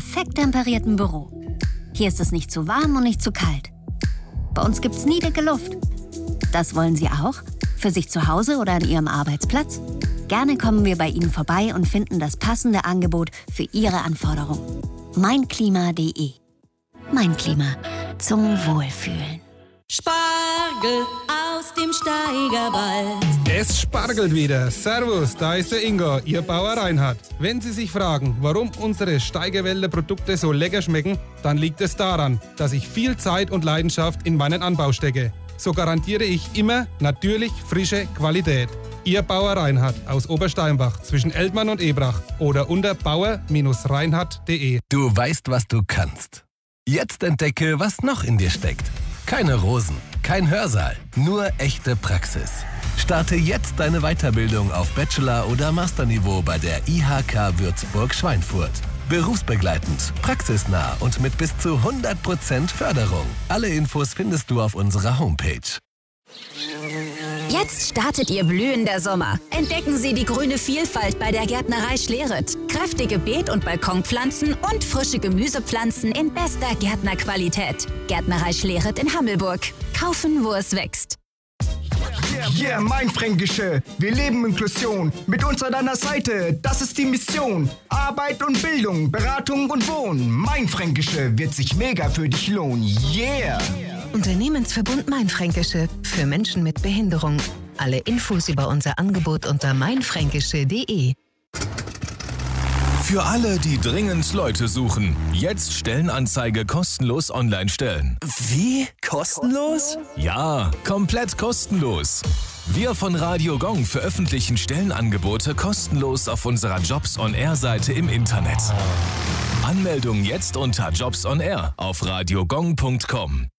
perfekt temperierten Büro. Hier ist es nicht zu warm und nicht zu kalt. Bei uns gibt's nie dicke Luft. Das wollen Sie auch? Für sich zu Hause oder an Ihrem Arbeitsplatz? Gerne kommen wir bei Ihnen vorbei und finden das passende Angebot für Ihre Anforderungen. Meinklima.de. Mein Klima. Zum Wohlfühlen. Spargel aus dem Steigerwald. Es spargelt wieder. Servus, da ist der Ingo, Ihr Bauer Reinhard. Wenn Sie sich fragen, warum unsere Steigerwälder Produkte so lecker schmecken, dann liegt es daran, dass ich viel Zeit und Leidenschaft in meinen Anbau stecke. So garantiere ich immer natürlich frische Qualität. Ihr Bauer Reinhard aus Obersteinbach zwischen Eltmann und Ebrach oder unter bauer-reinhard.de. Du weißt, was du kannst. Jetzt entdecke, was noch in dir steckt. Keine Rosen, kein Hörsaal, nur echte Praxis. Starte jetzt deine Weiterbildung auf Bachelor- oder Masterniveau bei der IHK Würzburg-Schweinfurt. Berufsbegleitend, praxisnah und mit bis zu 100% Förderung. Alle Infos findest du auf unserer Homepage. Jetzt startet Ihr blühender Sommer. Entdecken Sie die grüne Vielfalt bei der Gärtnerei Schleret. Kräftige Beet- und Balkonpflanzen und frische Gemüsepflanzen in bester Gärtnerqualität. Gärtnerei Schleret in Hammelburg. Kaufen, wo es wächst. Yeah, Mainfränkische, wir leben Inklusion. Mit uns an deiner Seite, das ist die Mission. Arbeit und Bildung, Beratung und Wohnen. Mainfränkische wird sich mega für dich lohnen. Yeah! Unternehmensverbund Mainfränkische für Menschen mit Behinderung. Alle Infos über unser Angebot unter mainfränkische.de. Für alle, die dringend Leute suchen, jetzt Stellenanzeige kostenlos online stellen. Wie? Kostenlos? Ja, komplett kostenlos. Wir von Radio Gong veröffentlichen Stellenangebote kostenlos auf unserer Jobs-on-Air-Seite im Internet. Anmeldung jetzt unter Jobs on Air auf radiogong.com.